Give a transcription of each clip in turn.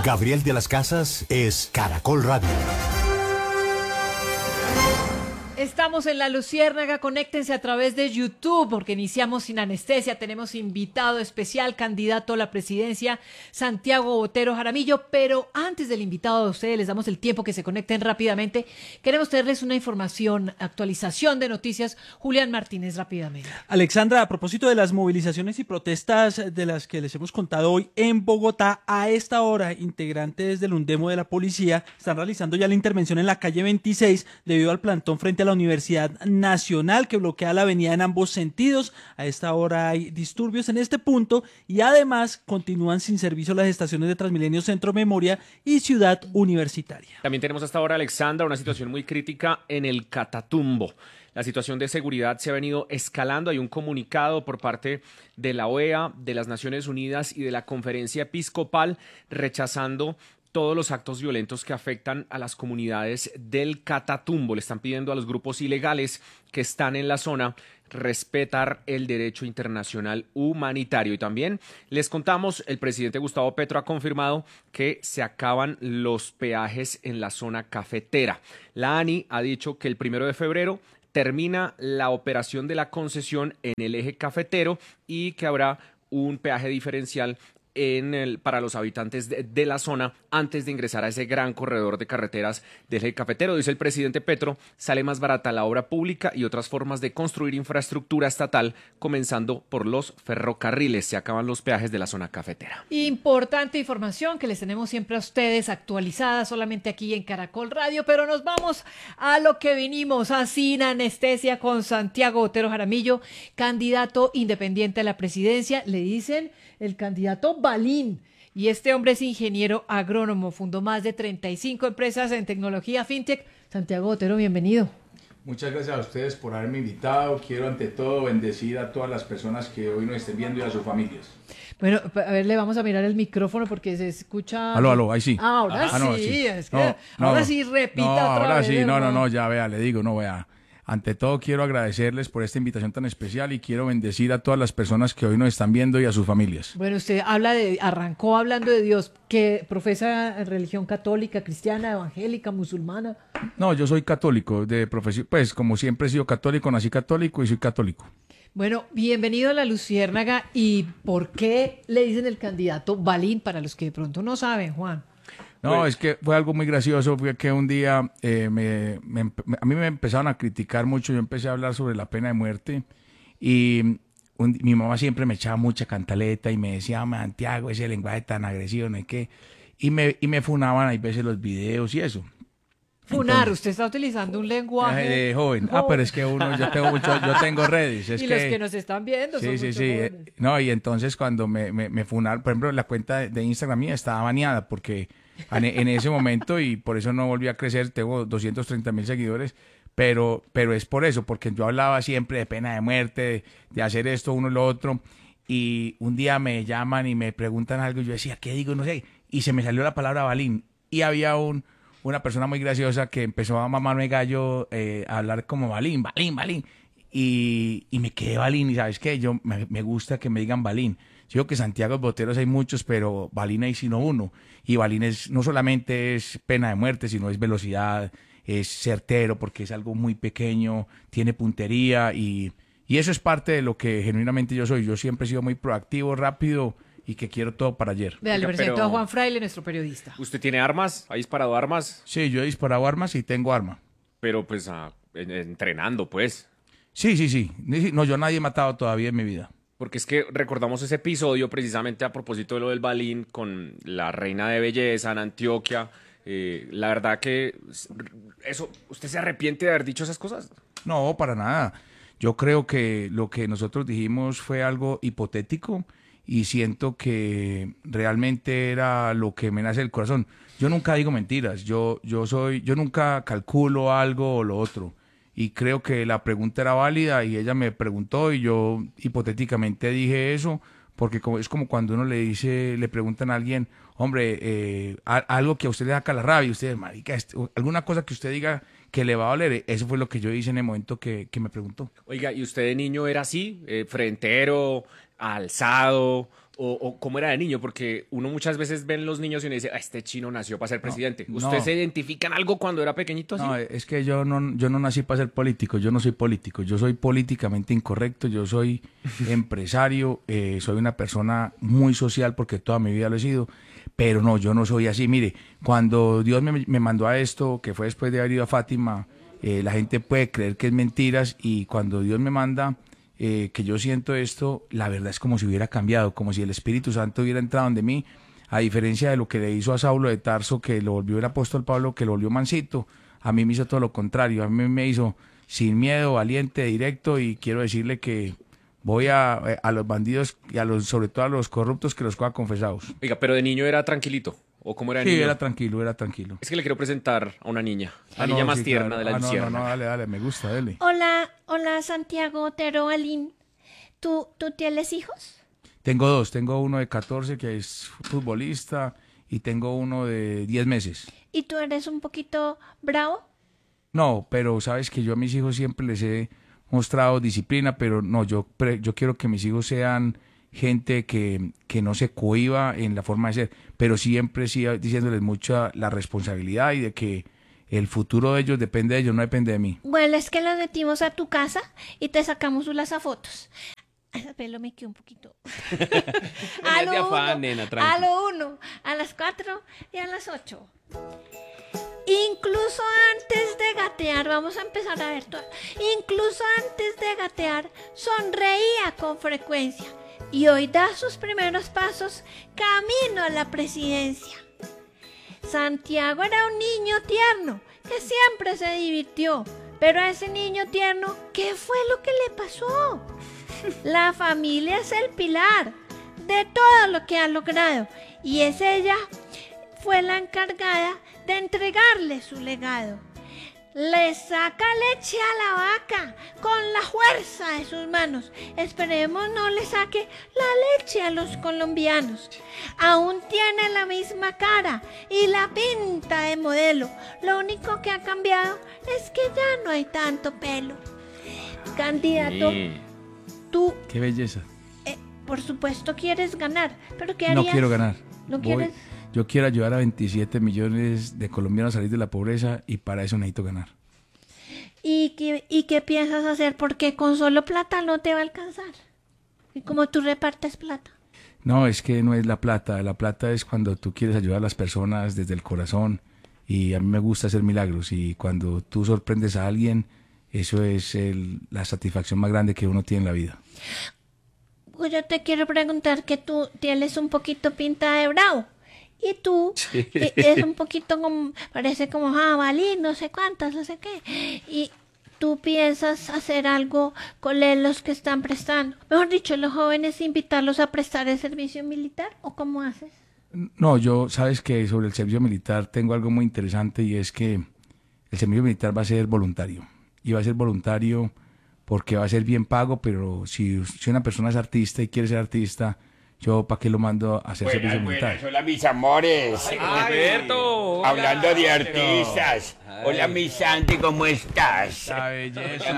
Gabriel de las Casas es Caracol Radio. Estamos en La Luciérnaga, conéctense a través de YouTube porque iniciamos sin anestesia, tenemos invitado especial, candidato a la presidencia, Santiago Botero Jaramillo, pero antes del invitado de ustedes les damos el tiempo que se conecten rápidamente, queremos tenerles una información, actualización de noticias. Julián Martínez, rápidamente. Alexandra, a propósito de las movilizaciones y protestas de las que les hemos contado hoy en Bogotá, a esta hora, integrantes del Undemo de la policía están realizando ya la intervención en la calle 26 debido al plantón frente a la Universidad Nacional que bloquea la avenida en ambos sentidos. A esta hora hay disturbios en este punto y además continúan sin servicio las estaciones de Transmilenio Centro Memoria y Ciudad Universitaria. También tenemos hasta ahora, Alexandra, una situación muy crítica en el Catatumbo. La situación de seguridad se ha venido escalando. Hay un comunicado por parte de la OEA, de las Naciones Unidas y de la Conferencia Episcopal rechazando todos los actos violentos que afectan a las comunidades del Catatumbo. Le están pidiendo a los grupos ilegales que están en la zona respetar el derecho internacional humanitario. Y también les contamos, el presidente Gustavo Petro ha confirmado que se acaban los peajes en la zona cafetera. La ANI ha dicho que el 1 de febrero termina la operación de la concesión en el eje cafetero y que habrá un peaje diferencial para los habitantes de la zona antes de ingresar a ese gran corredor de carreteras del eje cafetero. Dice el presidente Petro, sale más barata la obra pública y otras formas de construir infraestructura estatal, comenzando por los ferrocarriles. Se acaban los peajes de la zona cafetera. Importante información que les tenemos siempre a ustedes actualizada solamente aquí en Caracol Radio, pero nos vamos a lo que vinimos, a Sin Anestesia con Santiago Botero Jaramillo, candidato independiente a la presidencia. Le dicen el candidato Balín. Y este hombre es ingeniero agrónomo, fundó más de 35 empresas en tecnología fintech. Santiago Botero, bienvenido. Muchas gracias a ustedes por haberme invitado. Quiero ante todo bendecir a todas las personas que hoy nos estén viendo y a sus familias. Bueno, a ver, le vamos a mirar el micrófono porque se escucha... Aló, ahí sí. Ahora sí, no, sí. Es que ahora sí repita otra ahora vez. Sí, no, ya vea, le digo, no vea. Ante todo quiero agradecerles por esta invitación tan especial y quiero bendecir a todas las personas que hoy nos están viendo y a sus familias. Bueno, usted arrancó hablando de Dios, que profesa religión católica, cristiana, evangélica, musulmana. No, yo soy católico de profesión, pues como siempre he sido católico, nací católico y soy católico. Bueno, bienvenido a La Luciérnaga. ¿Y por qué le dicen el candidato Balín para los que de pronto no saben, Juan? No, es que fue algo muy gracioso, fue que un día a mí me empezaron a criticar mucho, yo empecé a hablar sobre la pena de muerte y mi mamá siempre me echaba mucha cantaleta y me decía, Santiago, ese lenguaje tan agresivo, no hay qué, y me funaban a veces los videos y eso. Funar, Entonces, usted está utilizando un lenguaje joven. Pero es que yo tengo redes. Es y los que nos están viendo son sí. jóvenes. No, y entonces cuando me funaron, por ejemplo, la cuenta de Instagram mía estaba baneada porque en ese momento, y por eso no volví a crecer, tengo 230,000 seguidores, pero es por eso, porque yo hablaba siempre de pena de muerte, de hacer esto, uno y lo otro, y un día me llaman y me preguntan algo, y yo decía, ¿qué digo? No sé, y se me salió la palabra Balín, y había una persona muy graciosa que empezó a mamarme gallo, a hablar como Balín, y me quedé Balín, y ¿sabes qué? Me gusta que me digan Balín. Yo digo que Santiago Boteros hay muchos, pero Balín hay sino uno, y Balín no solamente es pena de muerte, sino es velocidad, es certero, porque es algo muy pequeño, tiene puntería, y eso es parte de lo que genuinamente yo soy. Yo siempre he sido muy proactivo, rápido, y que quiero todo para ayer. Vea, le presento a Juan Fraile, nuestro periodista. ¿Usted tiene armas? ¿Ha disparado armas? Sí, yo he disparado armas y tengo arma. Pero pues entrenando, pues. Sí. No, yo a nadie he matado todavía en mi vida. Porque es que recordamos ese episodio precisamente a propósito de lo del Balín con la reina de belleza en Antioquia. La verdad que eso, ¿usted se arrepiente de haber dicho esas cosas? No, para nada. Yo creo que lo que nosotros dijimos fue algo hipotético y siento que realmente era lo que me nace del corazón. Yo nunca digo mentiras, yo nunca calculo algo o lo otro. Y creo que la pregunta era válida y ella me preguntó y yo hipotéticamente dije eso, porque es como cuando uno le preguntan a alguien, hombre, algo que a usted le saca la rabia, y usted, marica, alguna cosa que usted diga que le va a doler. Eso fue lo que yo hice en el momento que me preguntó. Oiga, ¿y usted de niño era así? ¿Frentero, alzado? o cómo era de niño? Porque uno muchas veces ve en los niños y uno dice, este chino nació para ser presidente. ¿Usted no. se identifica en algo cuando era pequeñito así? No, es que yo no nací para ser político, yo no soy político, yo soy políticamente incorrecto, yo soy empresario, soy una persona muy social porque toda mi vida lo he sido, pero no, yo no soy así. Mire, cuando Dios me mandó a esto, que fue después de haber ido a Fátima, la gente puede creer que es mentiras, y cuando Dios me manda, que yo siento esto, la verdad es como si hubiera cambiado, como si el Espíritu Santo hubiera entrado en mí, a diferencia de lo que le hizo a Saulo de Tarso, que lo volvió el apóstol Pablo, que lo volvió mansito. A mí me hizo todo lo contrario, a mí me hizo sin miedo, valiente, directo, y quiero decirle que voy a los bandidos y sobre todo a los corruptos, que los coja confesados. Oiga, pero de niño era tranquilito. ¿O cómo era de Sí, niño? era tranquilo, era tranquilo. Es que le quiero presentar a una niña. La No, niña más sí, tierna claro. de la No, Luciérnaga. no, dale, me gusta, dale. Hola, Santiago Otero Alín. ¿Tú tienes hijos? Tengo dos, tengo uno de 14 que es futbolista y tengo uno de 10 meses. ¿Y tú eres un poquito bravo? No, pero sabes que yo a mis hijos siempre les he mostrado disciplina, pero no, yo quiero que mis hijos sean gente que no se cohíba en la forma de ser, pero siempre sí diciéndoles mucha la responsabilidad y de que el futuro de ellos depende de ellos, no depende de mí. Bueno, es que los metimos a tu casa y te sacamos unas fotos. Ese pelo me quedó un poquito. No de afán, nena, tranqui. A lo 1, a las 4 y a las 8. Incluso antes de gatear, vamos a empezar a ver todo. Incluso antes de gatear, sonreía con frecuencia. Y hoy da sus primeros pasos camino a la presidencia. Santiago era un niño tierno que siempre se divirtió. Pero a ese niño tierno, ¿qué fue lo que le pasó? La familia es el pilar de todo lo que ha logrado. Y es ella fue la encargada de entregarle su legado. Le saca leche a la vaca con la fuerza de sus manos. Esperemos no le saque la leche a los colombianos. Aún tiene la misma cara y la pinta de modelo. Lo único que ha cambiado es que ya no hay tanto pelo. Candidato, tú, Qué belleza. por supuesto, quieres ganar, pero ¿qué harías? No quiero ganar. ¿No quieres? Yo quiero ayudar a 27 millones de colombianos a salir de la pobreza y para eso necesito ganar. ¿Y qué piensas hacer? Porque con solo plata no te va a alcanzar. ¿Y cómo tú repartes plata? No, es que no es la plata es cuando tú quieres ayudar a las personas desde el corazón, y a mí me gusta hacer milagros, y cuando tú sorprendes a alguien, eso es la satisfacción más grande que uno tiene en la vida. Pues yo te quiero preguntar que tú tienes un poquito pinta de bravo. Y tú es un poquito como, parece como jabalí, no sé cuántas, no sé qué. Y tú piensas hacer algo con los que están prestando. Mejor dicho, los jóvenes, invitarlos a prestar el servicio militar, ¿o cómo haces? No, yo, sabes que sobre el servicio militar tengo algo muy interesante, y es que el servicio militar va a ser voluntario. Y va a ser voluntario porque va a ser bien pago, pero si una persona es artista y quiere ser artista, yo ¿para qué lo mando a hacer servicio militar? Hola mis amores. Roberto. Hablando de artistas. Hola mi Santi, ¿cómo estás? La belleza.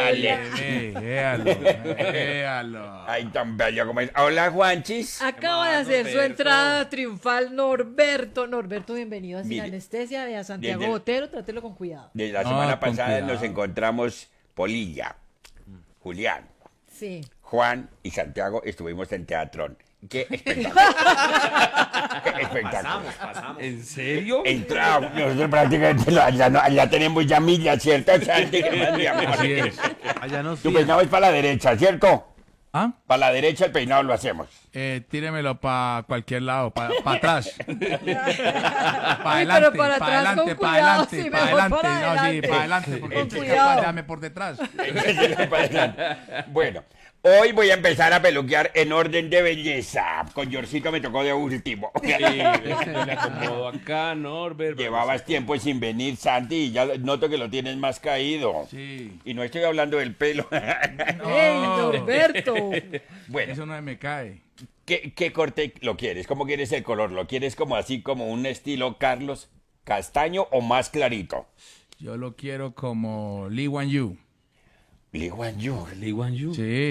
Véalo. Ay, tan bello como es. Hola Juanchis. Acaba de hacer su entrada triunfal Norberto. Norberto, bienvenido a Sin Mire, Anestesia. Ve a Santiago desde- Botero, trátelo con cuidado. Desde la No, semana con pasada cuidado. nos encontramos Polilla, Julián, Sí. Juan y Santiago. Estuvimos en Teatrón. ¡Qué espectáculo! ¡Qué espectáculo! ¿En serio? Entramos, nosotros prácticamente ya tenemos ya millas, ¿cierto, Santi? ¿Qué más, mi amor? Así es. Allá nos Tu peinado es para la derecha, ¿cierto? ¿Ah? Para la derecha el peinado lo hacemos. Tíremelo para cualquier lado, para atrás. Para Ay, adelante, pero para atrás, adelante, con para cuidado, adelante, sí, para mejor adelante. para No, sí, adelante. para adelante, porque Con usted es cuidado. capaz de darme por detrás. Bueno, hoy voy a empezar a peluquear en orden de belleza. Con Yorcito me tocó de último. Le acomodo acá, Norbert. Llevabas tiempo sin venir, Santi, y ya noto que lo tienes más caído. Sí. Y no estoy hablando del pelo. ¡Ey, Norberto! Bueno, Eso no me cae. ¿qué corte lo quieres? ¿Cómo quieres el color? ¿Lo quieres como así, como un estilo Carlos Castaño o más clarito? Yo lo quiero como Lee Wan Yu. Lee Wan Yu. Lee Wan Yu. Sí.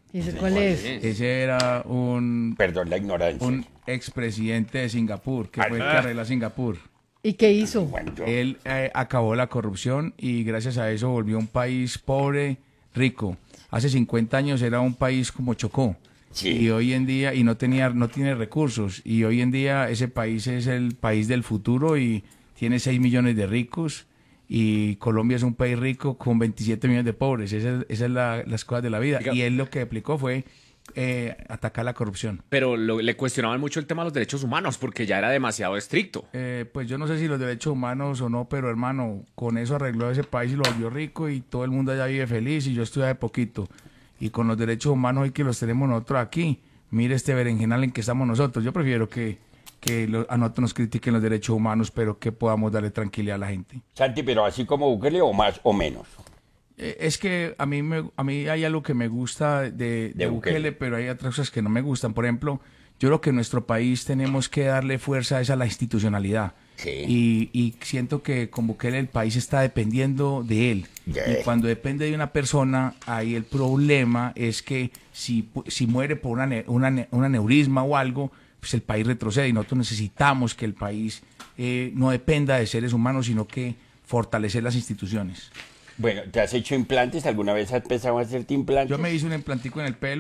¿Y ese cuál es? Ese era Perdón la ignorancia. un expresidente de Singapur, que fue el que arregló a Singapur. ¿Y qué hizo? Cuando- Él acabó la corrupción y gracias a eso volvió un país pobre, rico. Hace 50 años era un país como Chocó. Sí. Y hoy en día, no tiene recursos. Y hoy en día ese país es el país del futuro y tiene 6 millones de ricos. Y Colombia es un país rico con 27 millones de pobres. Esa es las cosas de la vida. Diga- Y él lo que aplicó fue atacar la corrupción. Pero le cuestionaban mucho el tema de los derechos humanos porque ya era demasiado estricto. Pues yo no sé si los derechos humanos o no, pero hermano, con eso arregló ese país y lo volvió rico y todo el mundo allá vive feliz y yo estoy de poquito. Y con los derechos humanos hoy que los tenemos nosotros aquí, mire este berenjenal en que estamos nosotros. Yo prefiero que a nosotros nos critiquen los derechos humanos, pero que podamos darle tranquilidad a la gente. Santi, pero así como Bukele o más o menos. Es que a mí hay algo que me gusta de Bukele, pero hay otras cosas que no me gustan. Por ejemplo, yo creo que en nuestro país tenemos que darle fuerza a la institucionalidad. Sí. Y siento que con Bukele el país está dependiendo de él. Yeah. Y cuando depende de una persona, ahí el problema es que si muere por un aneurisma o algo, pues el país retrocede y nosotros necesitamos que el país no dependa de seres humanos, sino que fortalecer las instituciones. Bueno, ¿te has hecho implantes? ¿Alguna vez has pensado hacerte implantes? Yo me hice un implantico en el pelo.